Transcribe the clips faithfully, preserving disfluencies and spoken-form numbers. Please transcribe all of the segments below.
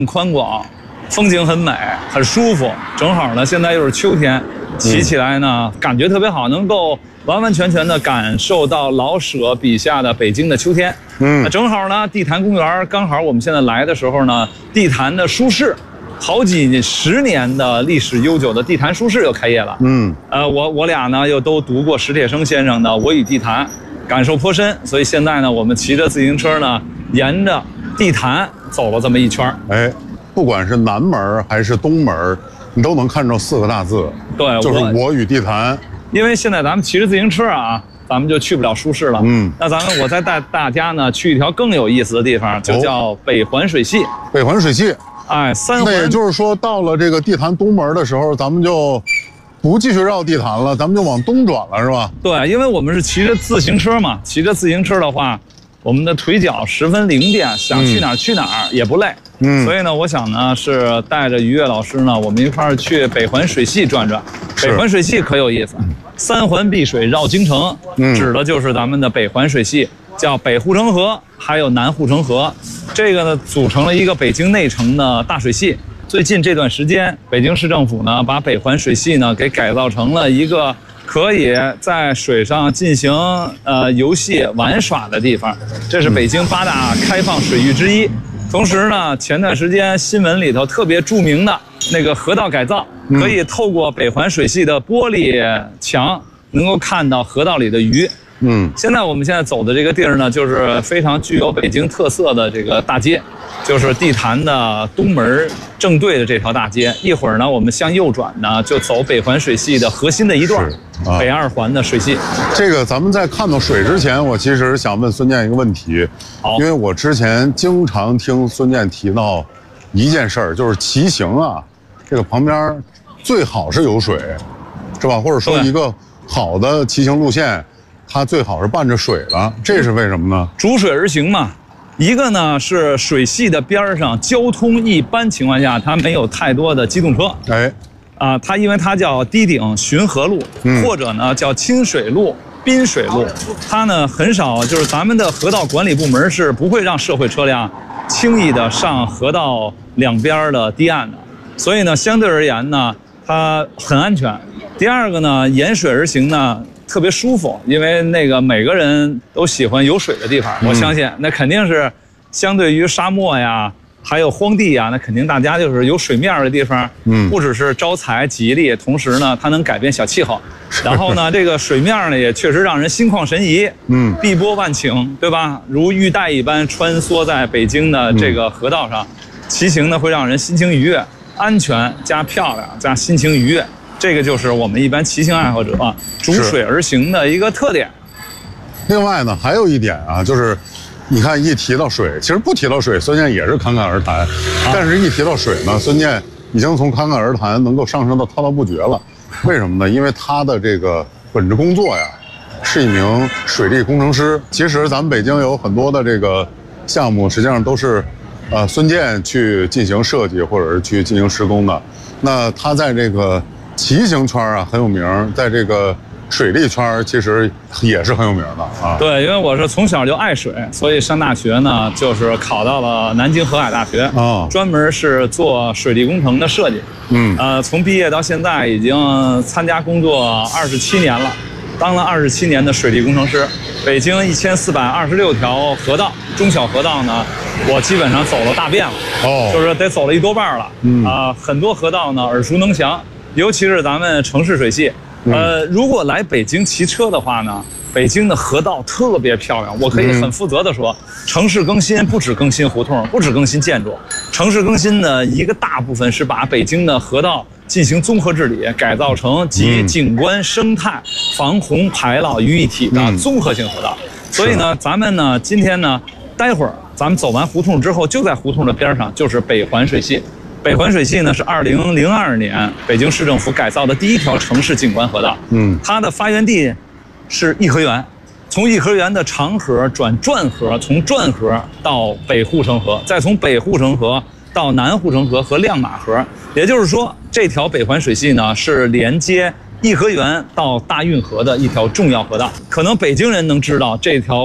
宽广，风景很美，很舒服。正好呢，现在又是秋天，骑起来呢、嗯、感觉特别好，能够完完全全的感受到老舍笔下的北京的秋天。嗯，那正好呢，地坛公园刚好我们现在来的时候呢，地坛的书市，好几十年的历史悠久的地坛书市又开业了。嗯，呃，我我俩呢又都读过史铁生先生的《我与地坛》，感受颇深，所以现在呢，我们骑着自行车呢，沿着地坛走了这么一圈。哎，不管是南门还是东门，你都能看着四个大字，对，就是“我与地坛”。因为现在咱们骑着自行车啊，咱们就去不了书市了。嗯，那咱们我再带大家呢去一条更有意思的地方，就叫北环水系。北环水系，哎，三环。那也就是说，到了这个地坛东门的时候，咱们就不继续绕地坛了，咱们就往东转了，是吧？对，因为我们是骑着自行车嘛，骑着自行车的话，我们的腿脚十分灵便，想去哪儿去哪儿也不累。嗯，所以呢，我想呢是带着于越老师呢，我们一块儿去北环水系转转。北环水系可有意思，三环碧水绕京城，嗯、指的就是咱们的北环水系，叫北护城河，还有南护城河，这个呢组成了一个北京内城的大水系。最近这段时间，北京市政府呢把北环水系呢给改造成了一个可以在水上进行呃游戏玩耍的地方，这是北京八大开放水域之一。同时呢，前段时间新闻里头特别著名的那个河道改造，可以透过北环水系的玻璃墙，能够看到河道里的鱼。嗯，现在我们现在走的这个地儿呢，就是非常具有北京特色的这个大街，就是地坛的东门正对的这条大街。一会儿呢，我们向右转呢，就走北环水系的核心的一段，啊、北二环的水系。这个咱们在看到水之前，我其实想问孙健一个问题，因为我之前经常听孙健提到一件事儿，就是骑行啊，这个旁边最好是有水，是吧？或者说一个好的骑行路线，它最好是伴着水的，这是为什么呢？逐水而行嘛。一个呢是水系的边上，交通一般情况下它没有太多的机动车，哎，啊，它因为它叫堤顶巡河路，嗯、或者呢叫清水路、滨水路，它呢很少，就是咱们的河道管理部门是不会让社会车辆轻易的上河道两边的堤岸的，所以呢相对而言呢它很安全。第二个呢，沿水而行呢特别舒服，因为那个每个人都喜欢有水的地方，我相信那肯定是相对于沙漠呀，还有荒地呀，那肯定大家就是有水面的地方，嗯，不只是招财吉利，同时呢，它能改变小气候，然后呢，这个水面呢也确实让人心旷神怡，嗯，碧波万顷，对吧？如玉带一般穿梭在北京的这个河道上，骑行呢会让人心情愉悦，安全加漂亮加心情愉悦。这个就是我们一般骑行爱好者啊，逐水而行的一个特点。另外呢，还有一点啊，就是你看一提到水，其实不提到水，孙健也是侃侃而谈，啊、但是一提到水呢，孙健已经从侃侃而谈能够上升到滔滔不绝了。为什么呢？因为他的这个本职工作呀，是一名水利工程师。其实咱们北京有很多的这个项目，实际上都是呃孙健去进行设计或者是去进行施工的。那他在这个骑行圈啊很有名，在这个水利圈其实也是很有名的啊。对，因为我是从小就爱水，所以上大学呢就是考到了南京河海大学，啊，专门是做水利工程的设计。嗯，呃，从毕业到现在已经参加工作二十七年了，当了二十七年的水利工程师。北京一千四百二十六条河道，中小河道呢，我基本上走了大遍了，哦，就是得走了一多半了。嗯啊、呃，很多河道呢耳熟能详。尤其是咱们城市水系，呃，如果来北京骑车的话呢，北京的河道特别漂亮。我可以很负责的说，城市更新不只更新胡同，不只更新建筑，城市更新的一个大部分是把北京的河道进行综合治理，改造成集景观、生态、防洪、排涝于一体的综合性河道。所以呢，咱们呢今天呢，待会儿咱们走完胡同之后，就在胡同的边上就是北环水系。北环水系呢是二零零二年北京市政府改造的第一条城市景观河道。嗯，它的发源地是颐和园，从颐和园的长河转转河，从转河到北护城河，再从北护城河到南护城河和亮马河。也就是说，这条北环水系呢是连接颐和园到大运河的一条重要河道。可能北京人能知道这条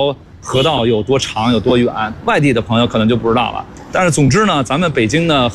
河道有多长有多远，外地的朋友可能就不知道了。但是总之呢，咱们北京呢